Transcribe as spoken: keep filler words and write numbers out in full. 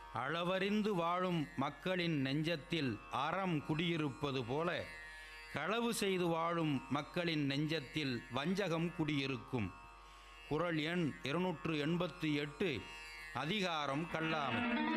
அளவறிந்து வாழும் மக்களின் நெஞ்சத்தில் அறம் குடியிருப்பது போல களவு செய்து வாழும் மக்களின் நெஞ்சத்தில் வஞ்சகம் குடியிருக்கும். குறள் எண் இருநூற்று எண்பத்தி எட்டு. அதிகாரம் கல்லாமை.